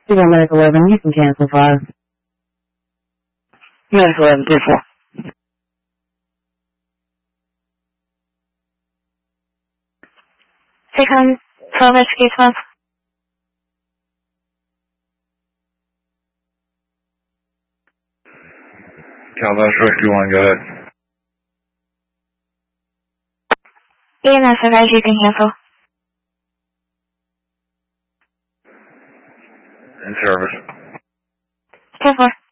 Medic 11, you can cancel 5. Medic 11, 3-4. Take on 12 HQ 12. Calvin Rescue 1, go ahead. EMS advise you can cancel. In service. 10-4.